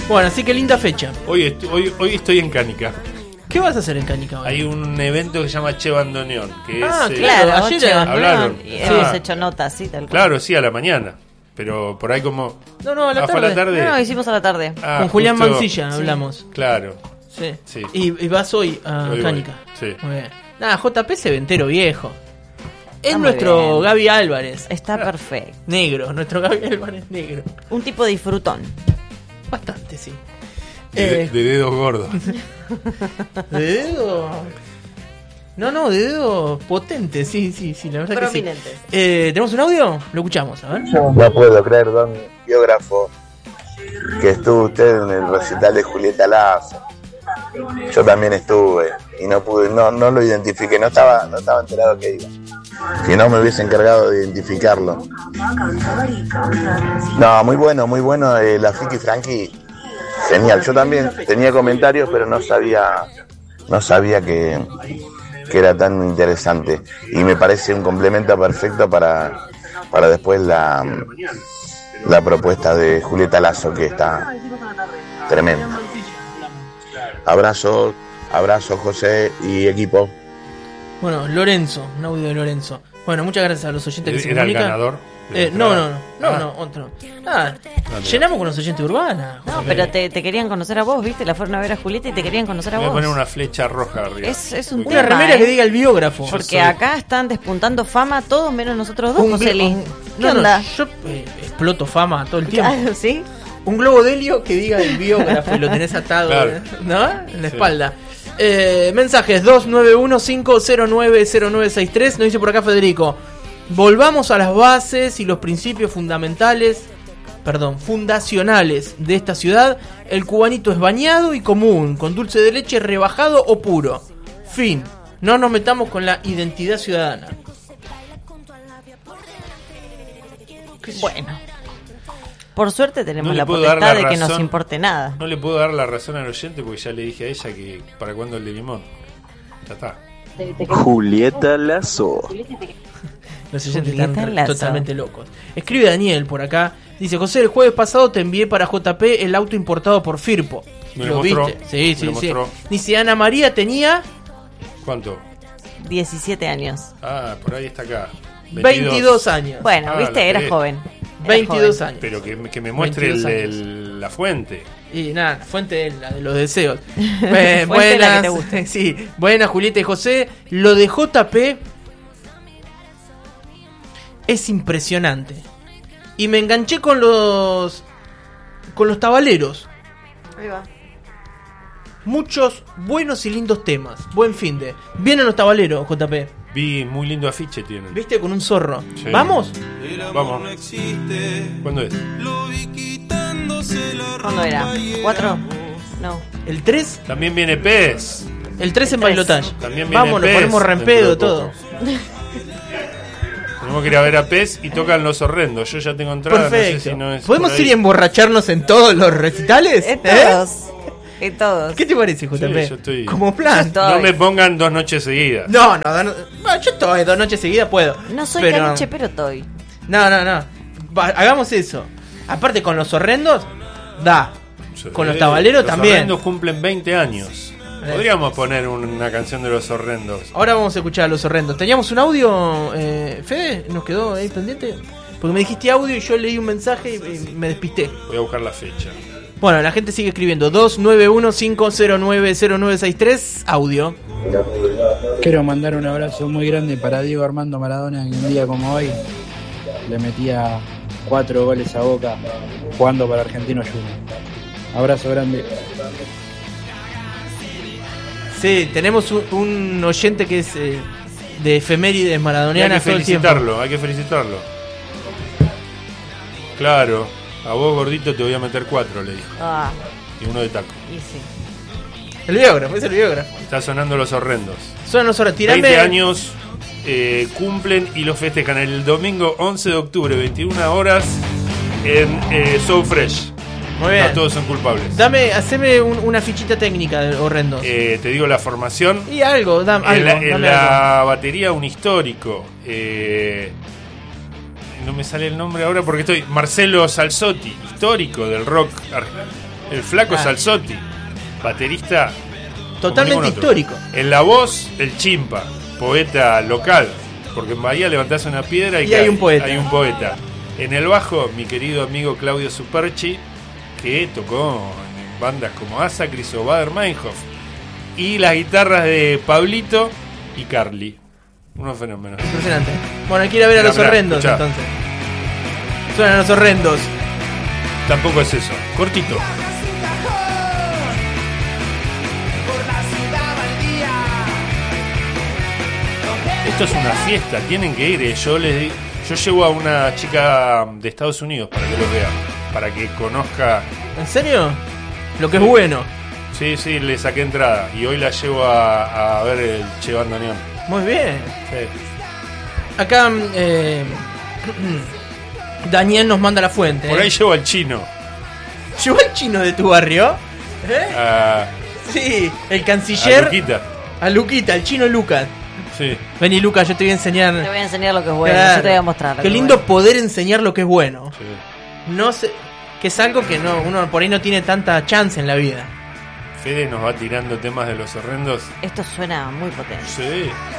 Bueno, así que linda fecha. Hoy estoy en Cánica. ¿Qué vas a hacer en Cánica hoy? Hay un evento que se llama Che Bandoneón, que es... claro, ayer hablaron. Hemos hecho notas, sí, tal cual. Claro, sí, a la mañana. Pero por ahí como... No, a la tarde. ¿Fue a la tarde? No, hicimos a la tarde. Con Julián justo, Mancilla hablamos. Claro. Sí. Y vas hoy a Cánica. Sí. Muy bien. Nada, JP es eventero viejo. Es Está nuestro bien. Gaby Álvarez. Está perfecto. Negro, nuestro Gaby Álvarez negro. Un tipo disfrutón. Bastante, sí. De dedos gordos. ¿De dedo? No, de dedo potente, sí, la verdad Prominentes. que sí. ¿Tenemos un audio? Lo escuchamos, a ver. No puedo creer, don biógrafo, que estuvo usted en el recital de Julieta Lazo. Yo también estuve y no pude, no lo identifiqué, no estaba enterado que iba. Si no, me hubiese encargado de identificarlo. No, muy bueno, la Friki Frankie, genial. Yo también tenía comentarios, pero no sabía que era tan interesante. Y me parece un complemento perfecto para después la propuesta de Julieta Lazo, que está tremenda. Abrazo José y equipo. Bueno, Lorenzo, un audio de Lorenzo. Bueno, muchas gracias a los oyentes que se ¿Era el comunican. ganador? No, otro. Llenamos con los oyentes urbanas. No, pero te querían conocer a vos, ¿viste? La fueron a ver a Julieta y te querían conocer a Voy a vos. poner una flecha roja arriba. Es un Una tema, remera que diga el biógrafo. Porque acá están despuntando fama todos menos nosotros dos, Joseli. ¿Qué No, onda? yo exploto fama todo el tiempo. Claro, ¿sí? Un globo de helio que diga el biógrafo y lo tenés atado, Claro. ¿no? En la espalda. Mensajes 291-509-0963. Nos dice por acá Federico: volvamos a las bases y los principios fundacionales de esta ciudad. El cubanito es bañado y común, con dulce de leche rebajado o puro. Fin. No nos metamos con la identidad ciudadana. Bueno. Por suerte tenemos No le la puedo dar potestad la de que nos razón. importe nada. No le puedo dar la razón al oyente porque ya le dije a ella que para cuándo el de limón. Ya está. Julieta Lazo. Los oyentes Julieta están Lazo. totalmente locos. Escribe Daniel por acá. Dice: José, el jueves pasado te envié para JP el auto importado por Firpo. Me ¿Lo mostró, viste? Sí. me mostró. Dice: Ana María tenía ¿Cuánto? 17 años. Ah, por ahí está acá. 22 años. Bueno, Ah, viste, la era pegué. joven. Era 22 joven. años. Pero que me muestre 22 la fuente. Y nada, fuente de la de los deseos. Fuente la que te guste. Sí, buenas Julieta y José. Lo de JP es impresionante. Y me enganché con los tabaleros. Ahí va. Muchos buenos y lindos temas. Buen fin de. Vienen los tabaleros, JP. Vi muy lindo afiche tienen. ¿Viste? Con un zorro. Sí. ¿Vamos? Vamos. ¿Cuándo es? ¿Cuándo era? ¿4? No. ¿El 3? También viene Pez. El 3 en El 3. Bailotage. También viene Vamos, nos Pez ponemos rempedo, dentro de todo. poco. Tenemos que ir a ver a Pez y tocan Los Horrendos. Yo ya tengo entrada. Perfecto. No sé si no es ¿Podemos por ahí. ir y emborracharnos en todos los recitales? En todos. En todos. ¿Qué te parece, JP? Sí, yo estoy- Como plan. Yo estoy. No me pongan 2 noches seguidas. No, bueno, yo estoy 2 noches seguidas, puedo. No soy pero... caniche, pero estoy. No. Hagamos eso. Aparte con los horrendos, da. Con los tabaleros también. Los Horrendos cumplen 20 años. Podríamos poner una canción de Los Horrendos. Ahora vamos a escuchar a los horrendos. ¿Teníamos un audio, Fede? ¿Nos quedó ahí pendiente? Porque me dijiste audio y yo leí un mensaje y me despisté. Voy a buscar la fecha. Bueno, la gente sigue escribiendo. 291-509-0963. Audio. Quiero mandar un abrazo muy grande para Diego Armando Maradona, que un día como hoy le metía 4 goles a Boca jugando para Argentino Junior. Abrazo grande. Sí, tenemos un oyente que es de efemérides Y hay maradonianas que todo el tiempo. hay que felicitarlo. Claro, a vos gordito te voy a meter 4, le dijo. Ah, Y uno de taco. y sí. El biógrafo, es el biógrafo. Está sonando Los Horrendos. Son los horrendos. 20 años cumplen y los festejan el domingo 11 de octubre, 21 horas en So Fresh. Muy bien. No todos son culpables. Haceme una fichita técnica de horrendos. Te digo la formación. Y algo, En dame la batería un histórico. No me sale el nombre ahora porque estoy. Marcelo Salzotti, histórico del rock El flaco Ah. Salzotti, baterista Totalmente como ningún otro. histórico. En la voz, el Chimpa, poeta local, porque en Bahía levantás una piedra y Y hay un poeta. Hay un poeta. En el bajo, mi querido amigo Claudio Superchi, que tocó en bandas como Asacris o Bader Meinhof. Y las guitarras de Pablito y Carly. Unos fenómenos. Impresionante. Bueno, hay que ir a ver a los Mirá, horrendos escuchá. entonces. Suenan los horrendos. Tampoco es eso. Cortito. Esto es una fiesta, tienen que ir. Yo llevo a una chica de Estados Unidos para que lo vea, para que conozca. ¿En serio? Lo que es bueno. Sí, le saqué entrada y hoy la llevo a ver el Che Bandoneón. Muy bien. Sí. Acá Daniel nos manda la fuente. Por ahí llevo al chino. ¿Llegó el chino de tu barrio? ¿Eh? A Sí, el canciller. Luquita. A Luquita, el chino Lucas. Sí. Vení, Lucas, yo te voy a enseñar. Te voy a enseñar lo que es bueno, Claro. yo te voy a mostrar. lo Qué que es lindo bueno. poder enseñar lo que es bueno. Sí. No sé, que es algo que no uno por ahí no tiene tanta chance en la vida. Fede nos va tirando temas de los horrendos. Esto suena muy potente. Sí.